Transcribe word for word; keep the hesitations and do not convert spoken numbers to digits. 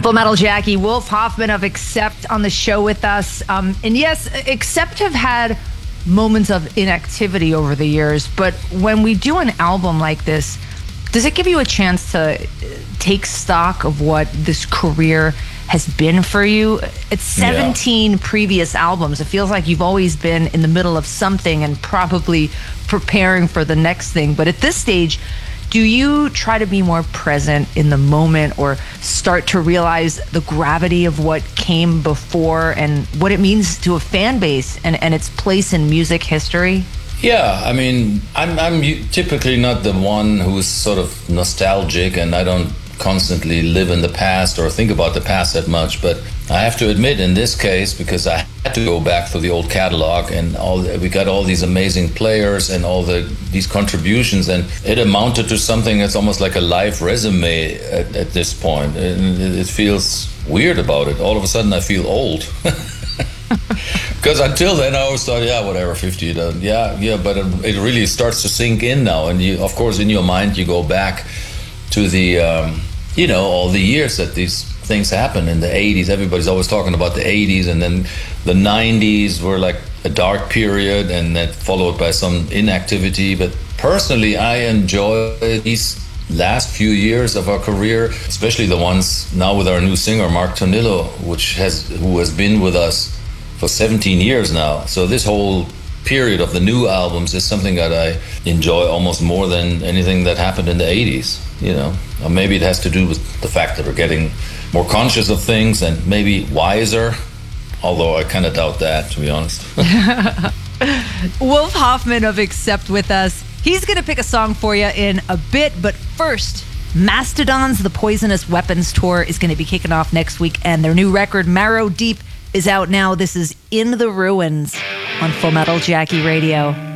Full Metal Jackie, Wolf Hoffman of Accept on the show with us. Um, and yes, Accept have had moments of inactivity over the years, but when we do an album like this, does it give you a chance to take stock of what this career has been for you? It's seventeen yeah. previous albums. It feels like you've always been in the middle of something and probably preparing for the next thing. But at this stage, do you try to be more present in the moment or start to realize the gravity of what came before and what it means to a fan base and, and its place in music history? Yeah, I mean, I'm, I'm typically not the one who's sort of nostalgic, and I don't constantly live in the past or think about the past that much, but I have to admit in this case, because I had to go back to the old catalog and all, we got all these amazing players and all the these contributions, and it amounted to something that's almost like a live resume at, at this point, and it feels weird about it. All of a sudden I feel old. Because until then I always thought, yeah, whatever, fifty, yeah, yeah, but it, it really starts to sink in now, and you, of course, in your mind you go back to the, um, you know, all the years that these things happened in the eighties. Everybody's always talking about the eighties, and then the nineties were like a dark period, and that followed by some inactivity. But personally, I enjoy these last few years of our career, especially the ones now with our new singer, Mark Tonillo, which has who has been with us for seventeen years now. So this whole period of the new albums is something that I enjoy almost more than anything that happened in the eighties, you know. Or maybe it has to do with the fact that we're getting more conscious of things and maybe wiser, although I kind of doubt that, to be honest. Wolf Hoffman of Accept with us. He's going to pick a song for you in a bit, but first, Mastodon's The Poisonous Weapons Tour is going to be kicking off next week, and their new record, Marrow Deep, is out now. This is In the Ruins on Full Metal Jackie Radio.